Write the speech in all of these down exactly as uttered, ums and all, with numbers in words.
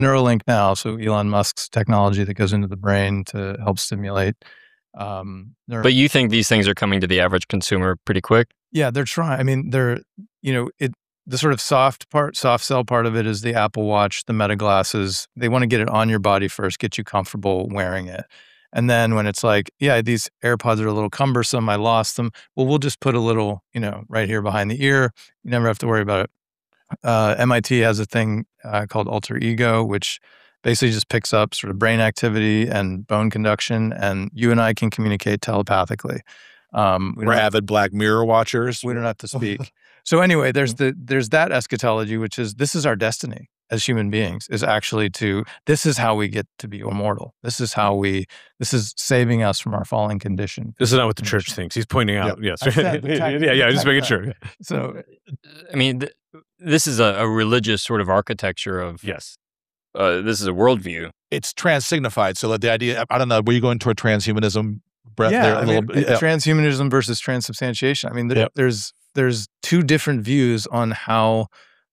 Neuralink now, so Elon Musk's technology that goes into the brain to help stimulate. Um, but you think these things are coming to the average consumer pretty quick? Yeah, they're trying. I mean, they're, you know, it, the sort of soft part, soft sell part of it is the Apple Watch, the Meta glasses. They want to get it on your body first, get you comfortable wearing it. And then when it's like, yeah, these AirPods are a little cumbersome, I lost them. Well, we'll just put a little, you know, right here behind the ear. You never have to worry about it. Uh, M I T has a thing uh, called Alter Ego, which basically just picks up sort of brain activity and bone conduction, and you and I can communicate telepathically. Um, we We're avid Black Mirror watchers. We don't have to speak. So anyway, there's the there's that eschatology, which is this is our destiny as human beings, is actually to, this is how we get to be immortal. This is how we, this is saving us from our falling condition. This is not what the church thinks. He's pointing out, yep. yes. Said, yeah, yeah, yeah, just making sure. So, I mean, th- this is a, a religious sort of architecture of, yes. Uh, this is a worldview. It's transsignified. So the idea, I don't know, were you going toward transhumanism? Brett, yeah, there a I little mean, bit? Yeah. Transhumanism versus transubstantiation. I mean, there, yep. there's there's two different views on how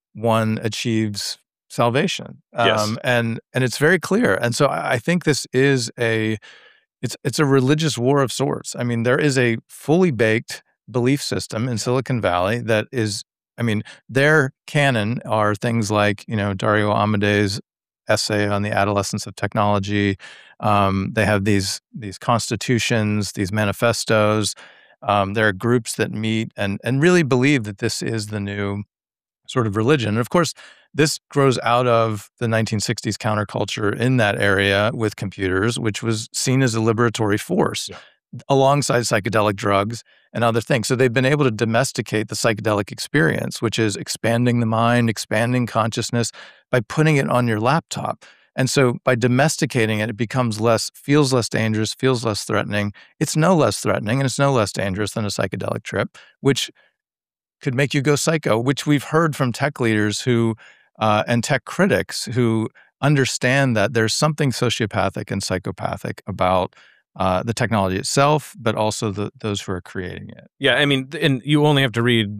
one achieves salvation. Yes. Um, and and it's very clear. And so I, I think this is a, it's it's a religious war of sorts. I mean, there is a fully baked belief system in Silicon Valley that is, I mean, their canon are things like, you know, Dario Amade's essay on the adolescence of technology. Um, they have these these constitutions, these manifestos. Um, there are groups that meet and and really believe that this is the new sort of religion. And of course, this grows out of the nineteen sixties counterculture in that area with computers, which was seen as a liberatory force. Yeah. Alongside psychedelic drugs and other things. So they've been able to domesticate the psychedelic experience, which is expanding the mind, expanding consciousness by putting it on your laptop. And so by domesticating it, it becomes less, feels less dangerous, feels less threatening. It's no less threatening and it's no less dangerous than a psychedelic trip, which could make you go psycho, which we've heard from tech leaders who, uh, and tech critics who understand that there's something sociopathic and psychopathic about Uh, the technology itself, but also the, those who are creating it. Yeah, I mean, and you only have to read,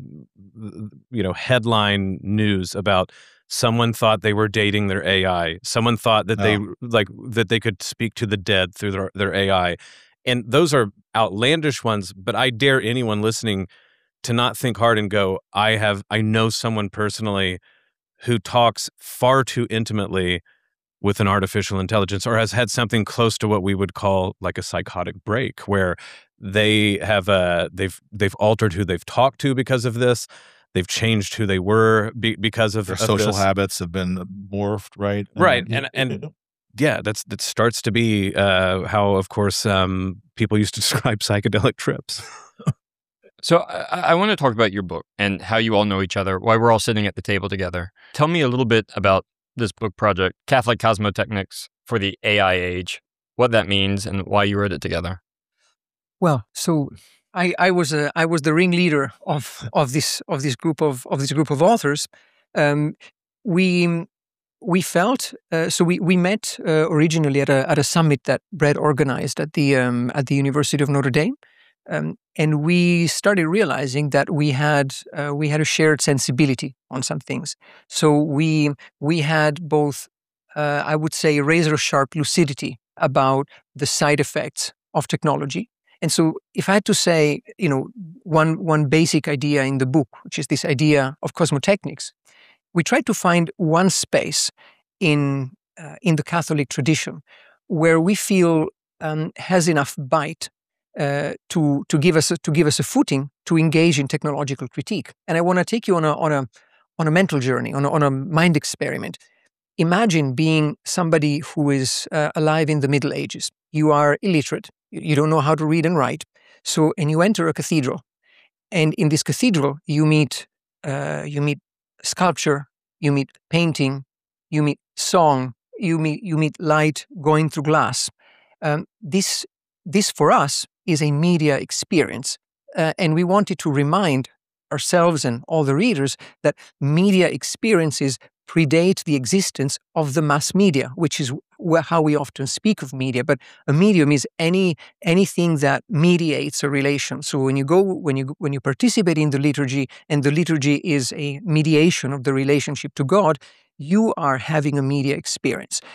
you know, headline news about someone thought they were dating their A I. Someone thought that oh. they like that they could speak to the dead through their, their A I, and those are outlandish ones. But I dare anyone listening to not think hard and go, I have, I know someone personally who talks far too intimately with an artificial intelligence, or has had something close to what we would call like a psychotic break, where they have uh they've they've altered who they've talked to because of this. They've changed who they were be, because of their of social this. habits have been morphed, right? Right, and and yeah, that's that starts to be uh, how, of course, um, people used to describe psychedelic trips. So I, I want to talk about your book and how you all know each other, why we're all sitting at the table together. Tell me a little bit about this book project, Catholic Cosmotechnics for the A I Age, what that means and why you wrote it together. Well, so I, I was a, I was the ringleader of of this of this group of of this group of authors. Um, we we felt uh, so we we met uh, originally at a at a summit that Brett organized at the um, at the University of Notre Dame. Um, and we started realizing that we had uh, we had a shared sensibility on some things. So we we had both, uh, I would say, razor sharp lucidity about the side effects of technology. And so, if I had to say, you know, one one basic idea in the book, which is this idea of cosmotechnics, we tried to find one space in uh, in the Catholic tradition where we feel um, has enough bite. Uh, to to give us a, to give us a footing to engage in technological critique. And I want to take you on a on a on a mental journey, on a, on a mind experiment. Imagine being somebody who is uh, alive in the Middle Ages. You are illiterate. You don't know how to read and write. So, and you enter a cathedral, and in this cathedral you meet uh, you meet sculpture, you meet painting, you meet song, you meet you meet light going through glass. Um, this this for us is a media experience. Uh, and we wanted to remind ourselves and all the readers that media experiences predate the existence of the mass media, which is wh- how we often speak of media. But a medium is any anything that mediates a relation. So when you go, when you when you participate in the liturgy, and the liturgy is a mediation of the relationship to God, you are having a media experience.